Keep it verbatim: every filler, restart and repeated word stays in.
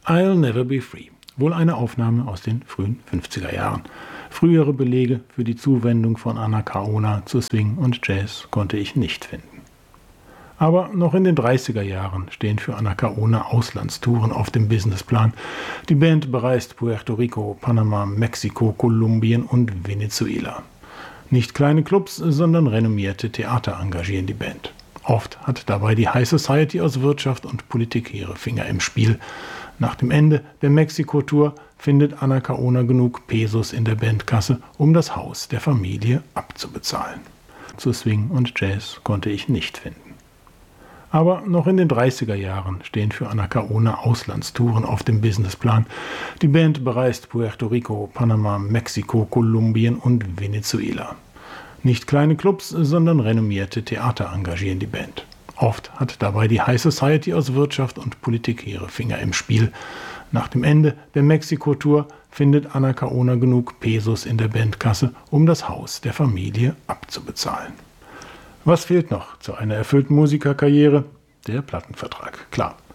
I'll Never Be Free, wohl eine Aufnahme aus den frühen fünfziger Jahren. Frühere Belege für die Zuwendung von Anacaona zu Swing und Jazz konnte ich nicht finden. Aber noch in den dreißiger Jahren stehen für Anacaona Auslandstouren auf dem Businessplan. Die Band bereist Puerto Rico, Panama, Mexiko, Kolumbien und Venezuela. Nicht kleine Clubs, sondern renommierte Theater engagieren die Band. Oft hat dabei die High Society aus Wirtschaft und Politik ihre Finger im Spiel. Nach dem Ende der Mexiko-Tour findet Anacaona genug Pesos in der Bandkasse, um das Haus der Familie abzubezahlen. Zu Swing und Jazz konnte ich nicht finden. Aber noch in den dreißiger Jahren stehen für Anacaona Auslandstouren auf dem Businessplan. Die Band bereist Puerto Rico, Panama, Mexiko, Kolumbien und Venezuela. Nicht kleine Clubs, sondern renommierte Theater engagieren die Band. Oft hat dabei die High Society aus Wirtschaft und Politik ihre Finger im Spiel. Nach dem Ende der Mexiko-Tour findet Anacaona genug Pesos in der Bandkasse, um das Haus der Familie abzubezahlen. Was fehlt noch zu einer erfüllten Musikerkarriere? Der Plattenvertrag, klar.